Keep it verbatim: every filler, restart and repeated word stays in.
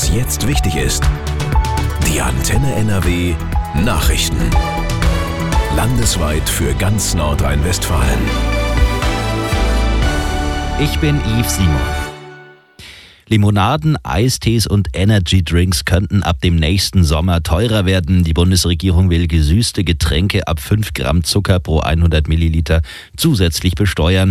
Was jetzt wichtig ist. Die Antenne N R W Nachrichten. Landesweit für ganz Nordrhein-Westfalen. Ich bin Yves Simon. Limonaden, Eistees und Energydrinks könnten ab dem nächsten Sommer teurer werden. Die Bundesregierung will gesüßte Getränke ab fünf Gramm Zucker pro hundert Milliliter zusätzlich besteuern.